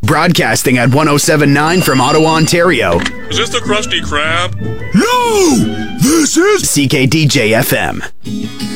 Broadcasting at 107.9 from Ottawa, Ontario. Is this the Krusty Krab? No! This is CKDJ FM.